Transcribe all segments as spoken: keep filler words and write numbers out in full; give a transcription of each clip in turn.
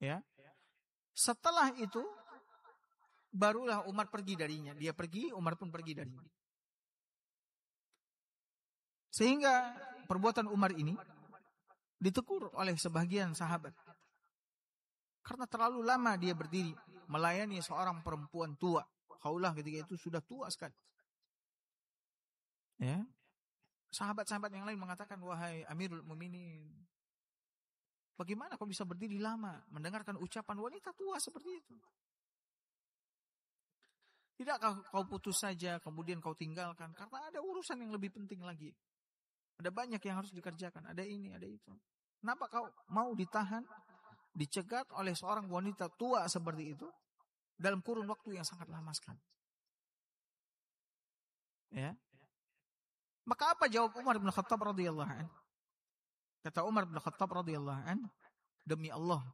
Ya. Setelah itu barulah Umar pergi darinya. Dia pergi, Umar pun pergi darinya. Sehingga perbuatan Umar ini ditegur oleh sebagian sahabat. Karena terlalu lama dia berdiri melayani seorang perempuan tua. Khawlah ketika itu sudah tua sekali. Ya. Sahabat-sahabat yang lain mengatakan, wahai Amirul Mukminin, bagaimana kau bisa berdiri lama mendengarkan ucapan wanita tua seperti itu? Tidakkah kau putus saja kemudian kau tinggalkan? Karena ada urusan yang lebih penting lagi. Ada banyak yang harus dikerjakan. Ada ini, ada itu. Kenapa kau mau ditahan, dicegat oleh seorang wanita tua seperti itu dalam kurun waktu yang sangat lama sekali? Ya. Maka apa jawab Umar bin Khattab radhiyallahu anhu? Kata Umar bin Khattab radhiyallahu anhu, demi Allah,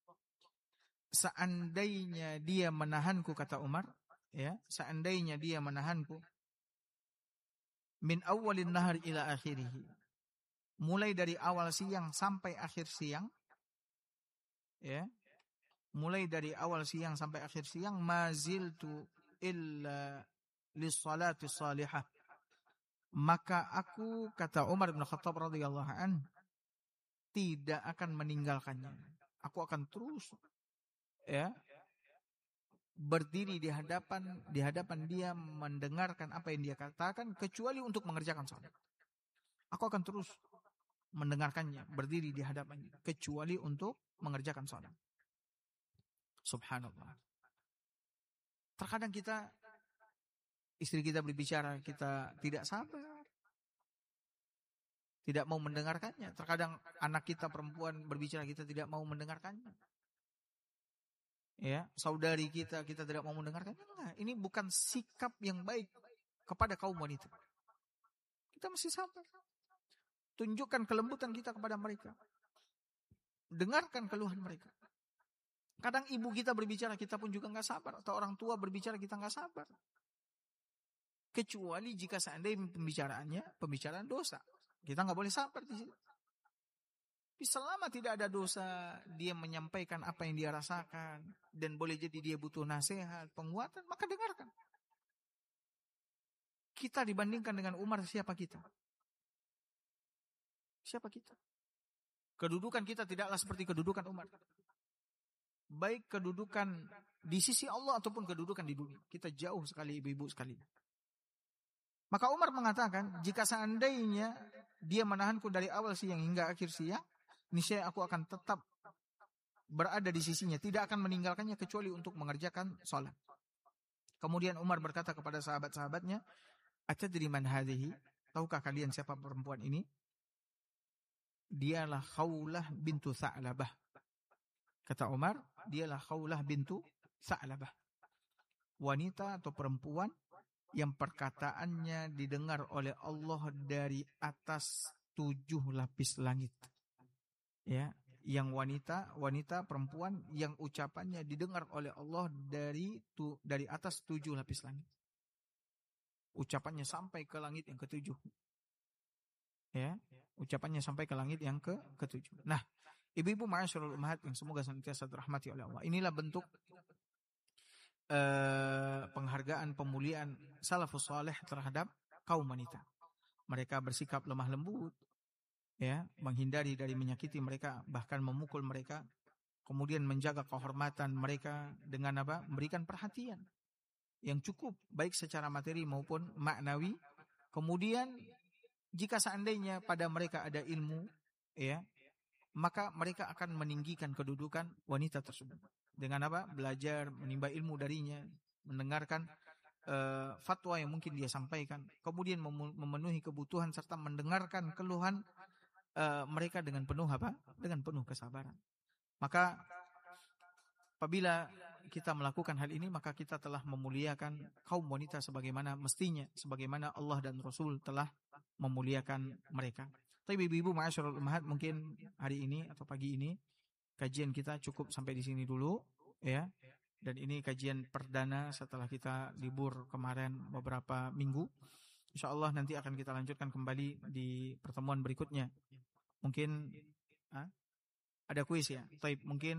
seandainya dia menahanku, kata Umar, ya, seandainya dia menahanku min awwalin nahar ila akhirih, mulai dari awal siang sampai akhir siang, ya, mulai dari awal siang sampai akhir siang, maziltu illa lis-salati salihah, maka aku, kata Umar bin Khattab radhiyallahu anhu, tidak akan meninggalkannya. Aku akan terus, ya, berdiri di hadapan di hadapan dia, mendengarkan apa yang dia katakan, kecuali untuk mengerjakan salat. Aku akan terus mendengarkannya, berdiri di hadapannya, kecuali untuk mengerjakan salat. Subhanallah. Terkadang kita, istri kita berbicara, kita tidak sabar, tidak mau mendengarkannya. Terkadang anak kita perempuan berbicara, kita tidak mau mendengarkannya. Ya, saudari kita, kita tidak mau mendengarkannya. Nah, ini bukan sikap yang baik kepada kaum wanita. Kita mesti sabar. Tunjukkan kelembutan kita kepada mereka. Dengarkan keluhan mereka. Kadang ibu kita berbicara, kita pun juga nggak sabar. Atau orang tua berbicara, kita nggak sabar. Kecuali jika seandainya pembicaraannya pembicaraan dosa, kita nggak boleh sabar di situ. Tapi selama tidak ada dosa, dia menyampaikan apa yang dia rasakan, dan boleh jadi dia butuh nasihat, penguatan, maka dengarkan. Kita dibandingkan dengan Umar, siapa kita? Siapa kita? Kedudukan kita tidaklah seperti kedudukan Umar. Baik kedudukan di sisi Allah ataupun kedudukan di dunia. Kita jauh sekali, ibu-ibu sekali. Maka Umar mengatakan, jika seandainya dia menahanku dari awal siang hingga akhir siang, niscaya aku akan tetap berada di sisinya, tidak akan meninggalkannya kecuali untuk mengerjakan salat. Kemudian Umar berkata kepada sahabat-sahabatnya, atadri man hadhihi? Tahukah kalian siapa perempuan ini? Dialah Khawlah bintu Tha'labah. Kata Umar, dialah Khawlah bintu Tha'labah. Wanita atau perempuan yang perkataannya didengar oleh Allah dari atas tujuh lapis langit. Ya, yang wanita, wanita perempuan yang ucapannya didengar oleh Allah dari tu, dari atas tujuh lapis langit. Ucapannya sampai ke langit yang ketujuh. Ya, ucapannya sampai ke langit yang ke ketujuh. Nah, ibu-ibu ma'asyiral ummahat yang semoga senantiasa dirahmati oleh Allah. Inilah bentuk uh, penghargaan, pemuliaan salafus saleh terhadap kaum wanita. Mereka bersikap lemah lembut, ya, menghindari dari menyakiti mereka, bahkan memukul mereka, kemudian menjaga kehormatan mereka dengan apa? Memberikan perhatian yang cukup, baik secara materi maupun maknawi. Kemudian jika seandainya pada mereka ada ilmu, ya, maka mereka akan meninggikan kedudukan wanita tersebut. Dengan apa? Belajar, menimba ilmu darinya, mendengarkan uh, fatwa yang mungkin dia sampaikan, kemudian memenuhi kebutuhan serta mendengarkan keluhan Uh, mereka dengan penuh apa? Dengan penuh kesabaran. Maka apabila kita melakukan hal ini, maka kita telah memuliakan kaum wanita sebagaimana mestinya, sebagaimana Allah dan Rasul telah memuliakan mereka. Tapi ibu-ibu ma'asyiral ummahat, mungkin hari ini atau pagi ini kajian kita cukup sampai di sini dulu, ya. Dan ini kajian perdana setelah kita libur kemarin beberapa minggu. InsyaAllah nanti akan kita lanjutkan kembali di pertemuan berikutnya. Mungkin ah, ada kuis ya. Taib, mungkin